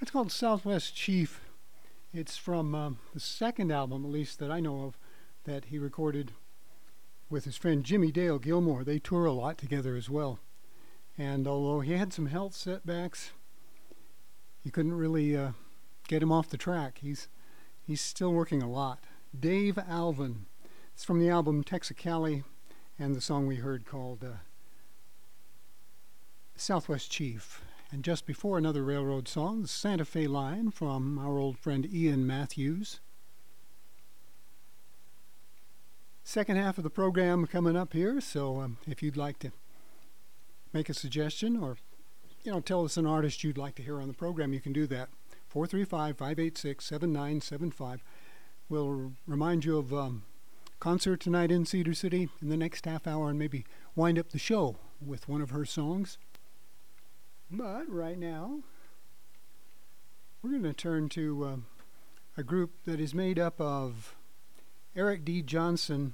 It's called Southwest Chief. It's from the second album, at least that I know of, that he recorded with his friend Jimmy Dale Gilmore. They tour a lot together as well. And although he had some health setbacks, you couldn't really get him off the track. He's still working a lot. Dave Alvin. It's from the album Texicali, and the song we heard called Southwest Chief. And just before, another railroad song, the Santa Fe Line from our old friend Ian Matthews. Second half of the program coming up here, so if you'd like to make a suggestion or tell us an artist you'd like to hear on the program, you can do that. 435-586-7975. We'll remind you of concert tonight in Cedar City in the next half hour and maybe wind up the show with one of her songs. But right now, we're going to turn to a group that is made up of Eric D. Johnson,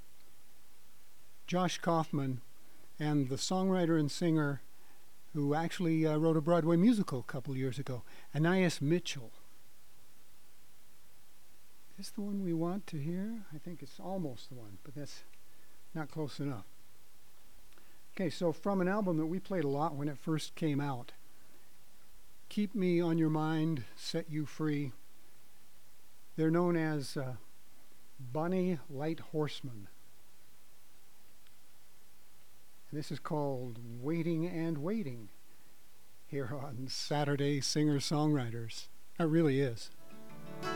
Josh Kaufman, and the songwriter and singer who actually wrote a Broadway musical a couple years ago, Anais Mitchell. Is this the one we want to hear? I think it's almost the one, but that's not close enough. Okay, so from an album that we played a lot when it first came out, Keep Me on Your Mind, Set You Free. They're known as Bonnie Light Horseman. And this is called Waiting and Waiting here on Saturday Singer-Songwriters. It really is.